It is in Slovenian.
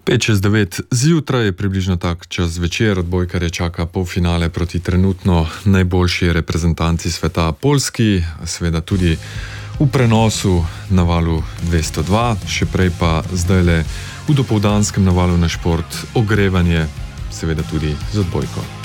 5:09 zjutraj je približno tak čas zvečer, odbojkarje čaka polfinale proti trenutno najboljši reprezentanci sveta Poljski, seveda tudi v prenosu na valu 202, še prej pa zdajle v dopoldanskem navalu na šport ogrevanje, seveda tudi z odbojko.